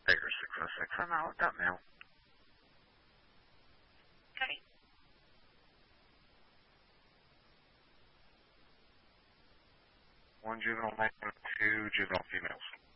Tiger 606, I'm out. That mail. Okay. One juvenile male, two juvenile females.